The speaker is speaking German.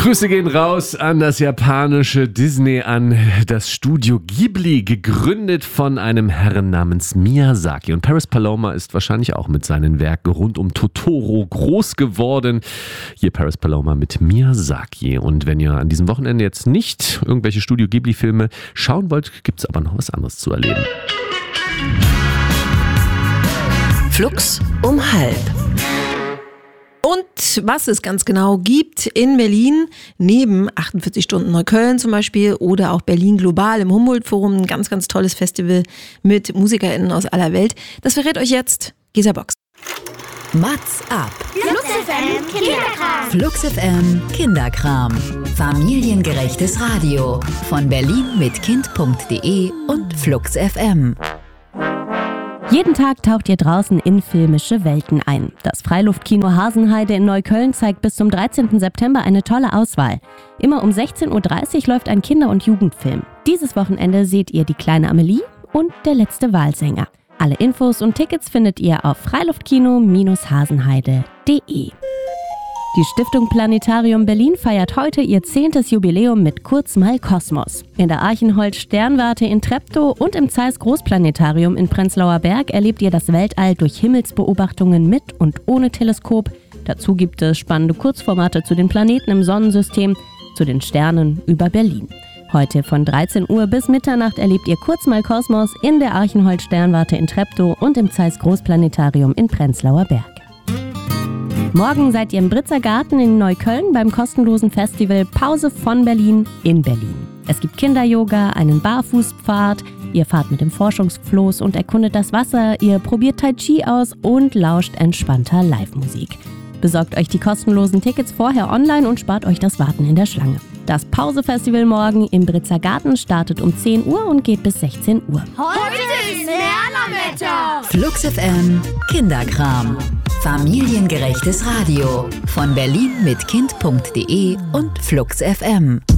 Grüße gehen raus an das japanische Disney, an das Studio Ghibli, gegründet von einem Herrn namens Miyazaki. Und Paris Paloma ist wahrscheinlich auch mit seinen Werken rund um Totoro groß geworden. Hier Paris Paloma mit Miyazaki. Und wenn ihr an diesem Wochenende jetzt nicht irgendwelche Studio Ghibli-Filme schauen wollt, gibt es aber noch was anderes zu erleben. Flux um 12:30. Und was es ganz genau gibt in Berlin, neben 48 Stunden Neukölln zum Beispiel oder auch Berlin Global im Humboldt-Forum, ein ganz, ganz tolles Festival mit MusikerInnen aus aller Welt. Das verrät euch jetzt Gesa Box. Mats ab. Flux FM Kinderkram. Flux FM Kinderkram. Familiengerechtes Radio. Von Berlin mit Kind.de und Flux FM. Jeden Tag taucht ihr draußen in filmische Welten ein. Das Freiluftkino Hasenheide in Neukölln zeigt bis zum 13. September eine tolle Auswahl. Immer um 16:30 Uhr läuft ein Kinder- und Jugendfilm. Dieses Wochenende seht ihr Die kleine Amelie und Der letzte Walsänger. Alle Infos und Tickets findet ihr auf freiluftkino-hasenheide.de. Die Stiftung Planetarium Berlin feiert heute ihr 10. Jubiläum mit Kurz mal Kosmos. In der Archenhold Sternwarte in Treptow und im Zeiss Großplanetarium in Prenzlauer Berg erlebt ihr das Weltall durch Himmelsbeobachtungen mit und ohne Teleskop. Dazu gibt es spannende Kurzformate zu den Planeten im Sonnensystem, zu den Sternen über Berlin. Heute von 13 Uhr bis Mitternacht erlebt ihr Kurz mal Kosmos in der Archenhold Sternwarte in Treptow und im Zeiss Großplanetarium in Prenzlauer Berg. Morgen seid ihr im Britzer Garten in Neukölln beim kostenlosen Festival Pause von Berlin in Berlin. Es gibt Kinder-Yoga, einen Barfußpfad, ihr fahrt mit dem Forschungsfloß und erkundet das Wasser, ihr probiert Tai Chi aus und lauscht entspannter Live-Musik. Besorgt euch die kostenlosen Tickets vorher online und spart euch das Warten in der Schlange. Das Pause-Festival morgen im Britzer Garten startet um 10 Uhr und geht bis 16 Uhr. Heute ist Lernerwetter. Flux FM Kinderkram. Familiengerechtes Radio. Von Berlin mit Kind.de und Flux FM.